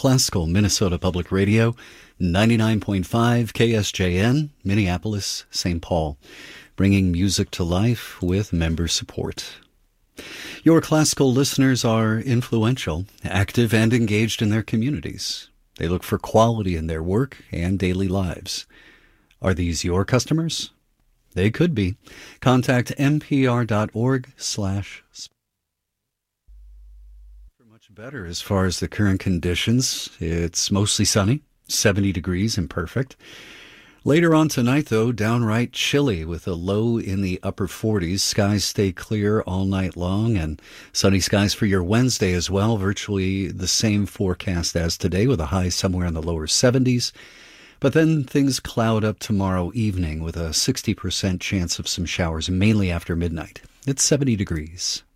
Classical Minnesota Public Radio, 99.5 KSJN, Minneapolis, St. Paul, bringing music to life with member support. Your classical listeners are influential, active, and engaged in their communities. They look for quality in their work and daily lives. Are these your customers? They could be. Contact npr.org/. Much better as far as the current conditions. It's mostly sunny, 70 degrees and perfect. Later on tonight, though, downright chilly with a low in the upper 40s. Skies stay clear all night long, and sunny skies for your Wednesday as well. Virtually the same forecast as today with a high somewhere in the lower 70s. But then things cloud up tomorrow evening with a 60% chance of some showers, mainly after midnight. It's 70 degrees.